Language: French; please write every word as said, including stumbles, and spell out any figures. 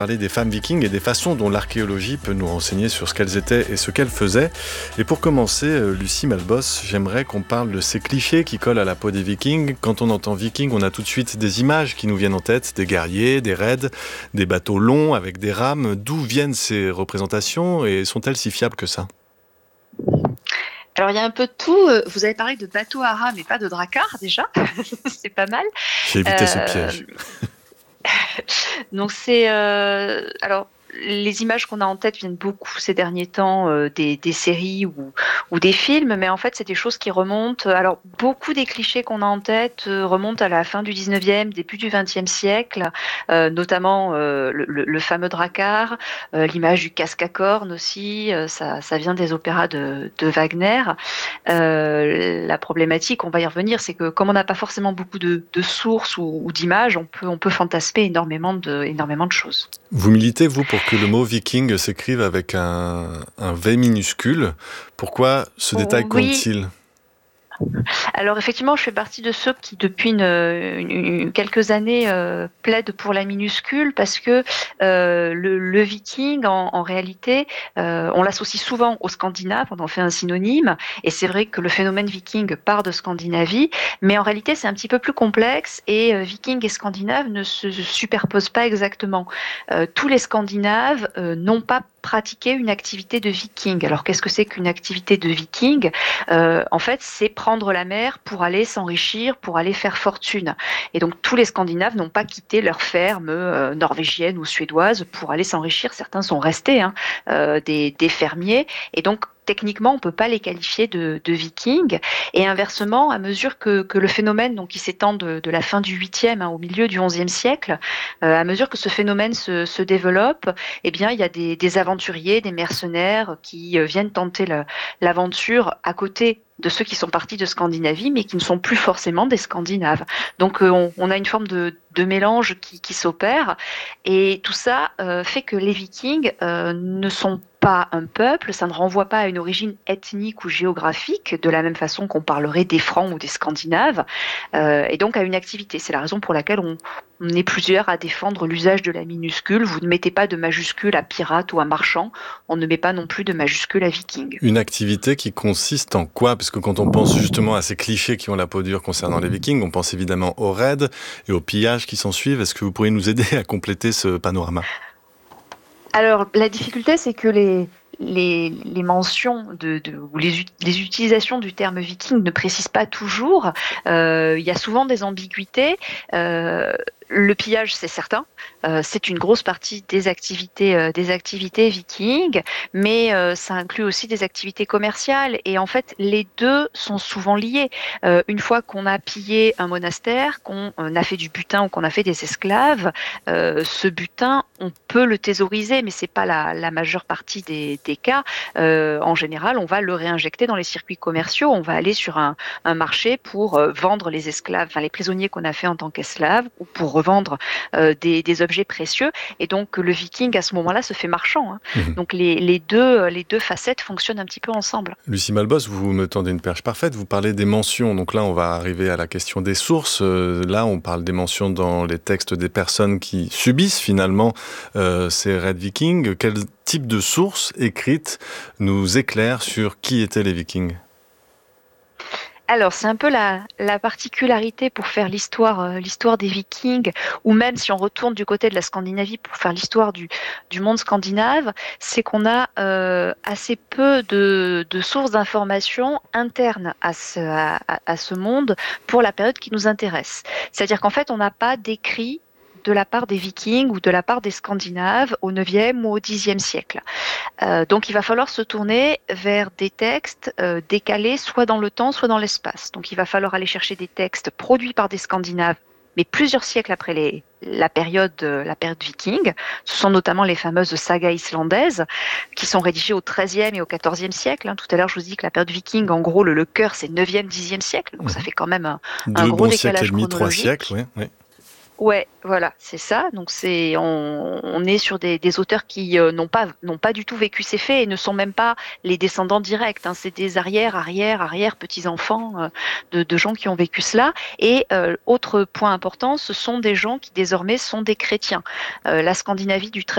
Parler des femmes vikings et des façons dont l'archéologie peut nous renseigner sur ce qu'elles étaient et ce qu'elles faisaient. Et pour commencer, euh, Lucie Malbos, j'aimerais qu'on parle de ces clichés qui collent à la peau des vikings. Quand on entend viking, on a tout de suite des images qui nous viennent en tête, des guerriers, des raids, des bateaux longs avec des rames. D'où viennent ces représentations et sont-elles si fiables que ça ? Alors, il y a un peu de tout. Vous avez parlé de bateaux à rame et pas de dracars, déjà. C'est pas mal. J'ai évité euh... ce piège. Donc, c'est... Euh... Alors... Les images qu'on a en tête viennent beaucoup ces derniers temps euh, des, des séries ou, ou des films, mais en fait, c'est des choses qui remontent. Alors, beaucoup des clichés qu'on a en tête euh, remontent à la fin du dix-neuvième, début du vingtième siècle, euh, notamment euh, le, le, le fameux drakkar, euh, l'image du casque à cornes aussi, euh, ça, ça vient des opéras de, de Wagner. Euh, la problématique, on va y revenir, c'est que comme on n'a pas forcément beaucoup de, de sources ou, ou d'images, on peut, on peut fantasmer énormément de, énormément de choses. Vous militez, vous, pour que le mot viking s'écrive avec un, un V minuscule. Pourquoi ce détail Oui. compte-t-il ? Alors effectivement, je fais partie de ceux qui, depuis une, une, une, quelques années, euh, plaident pour la minuscule parce que euh, le, le viking, en, en réalité, euh, on l'associe souvent aux Scandinaves, on en fait un synonyme, et c'est vrai que le phénomène viking part de Scandinavie, mais en réalité, c'est un petit peu plus complexe, et euh, viking et scandinave ne se superposent pas exactement. Euh, tous les Scandinaves euh, n'ont pas pratiquer une activité de viking. Alors, qu'est-ce que c'est qu'une activité de viking ? euh, En fait, c'est prendre la mer pour aller s'enrichir, pour aller faire fortune. Et donc, tous les Scandinaves n'ont pas quitté leur ferme euh, norvégienne ou suédoise pour aller s'enrichir. Certains sont restés hein, euh, des, des fermiers. Et donc, techniquement, on ne peut pas les qualifier de, de vikings. Et inversement, à mesure que, que le phénomène, donc, qui s'étend de, de la fin du huitième hein, au milieu du onzième siècle, euh, à mesure que ce phénomène se, se développe, eh bien, il y a des, des aventuriers, des mercenaires qui euh, viennent tenter le, l'aventure à côté de ceux qui sont partis de Scandinavie, mais qui ne sont plus forcément des Scandinaves. Donc, euh, on, on a une forme de, de mélange qui, qui s'opère. Et tout ça euh, fait que les Vikings euh, ne sont pas un peuple, ça ne renvoie pas à une origine ethnique ou géographique, de la même façon qu'on parlerait des Francs ou des Scandinaves, euh, et donc à une activité. C'est la raison pour laquelle on, on est plusieurs à défendre l'usage de la minuscule. Vous ne mettez pas de majuscule à pirate ou à marchand, on ne met pas non plus de majuscule à viking. Une activité qui consiste en quoi ? Parce que quand on pense justement à ces clichés qui ont la peau dure concernant les vikings, on pense évidemment aux raids et aux pillages qui s'en suivent. Est-ce que vous pourriez nous aider à compléter ce panorama ? Alors, la difficulté, c'est que les, les, les mentions de, de, ou les, les utilisations du terme viking ne précisent pas toujours. Euh, il y a souvent des ambiguïtés. Euh, le pillage, c'est certain, euh, c'est une grosse partie des activités, euh, des activités vikings, mais euh, ça inclut aussi des activités commerciales. Et en fait, les deux sont souvent liés. Euh, une fois qu'on a pillé un monastère, qu'on a fait du butin ou qu'on a fait des esclaves, euh, ce butin, on peut le thésauriser, mais c'est pas la, la majeure partie des, des cas. Euh, en général, on va le réinjecter dans les circuits commerciaux. On va aller sur un, un marché pour euh, vendre les esclaves, enfin les prisonniers qu'on a fait en tant qu'esclaves, ou pour revendre euh, des, des objets précieux. Et donc le viking à ce moment-là se fait marchand. Hein. Mmh. Donc les, les, deux, les deux facettes fonctionnent un petit peu ensemble. Lucie Malbos, vous me tendez une perche parfaite. Vous parlez des mentions. Donc là, on va arriver à la question des sources. Euh, là, on parle des mentions dans les textes des personnes qui subissent finalement euh, ces raids vikings. Quel type de sources écrites nous éclairent sur qui étaient les vikings ? Alors, c'est un peu la, la particularité pour faire l'histoire, euh, l'histoire des Vikings, ou même si on retourne du côté de la Scandinavie pour faire l'histoire du, du monde scandinave, c'est qu'on a euh, assez peu de, de sources d'informations internes à ce, à, à ce monde pour la période qui nous intéresse. C'est-à-dire qu'en fait, on n'a pas d'écrit de la part des Vikings ou de la part des Scandinaves au neuvième ou au dixième siècle. Euh, donc il va falloir se tourner vers des textes euh, décalés soit dans le temps, soit dans l'espace. Donc il va falloir aller chercher des textes produits par des Scandinaves, mais plusieurs siècles après les, la, période, euh, la période viking. Ce sont notamment les fameuses sagas islandaises qui sont rédigées au treizième et au quatorzième siècle. Hein. Tout à l'heure, je vous dis que la période viking, en gros, le, le cœur, c'est neuvième, dixième siècle. Donc mmh. ça fait quand même un, un gros bons décalage siècles et demi, chronologique. trois siècles, oui. oui. Ouais, voilà, c'est ça. Donc c'est, on, on est sur des, des auteurs qui euh, n'ont pas, n'ont pas du tout vécu ces faits et ne sont même pas les descendants directs. Hein. C'est des arrière, arrière, arrière petits enfants euh, de, de gens qui ont vécu cela. Et euh, autre point important, ce sont des gens qui désormais sont des chrétiens. Euh, la Scandinavie du